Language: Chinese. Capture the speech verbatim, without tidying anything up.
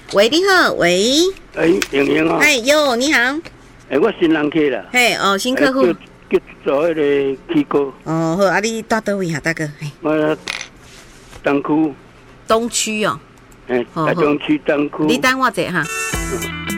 喂，你好，喂。 哎，莹莹哦。 哎，哟，你好。 哎，我新人客啦。 嘿，哦，新客户。 叫做迄个起哥。 哦，好，啊，你住倒位哈，大哥？ 我东区。 东区哦。 哎，台中区东区。 你等我一下哈。 嗯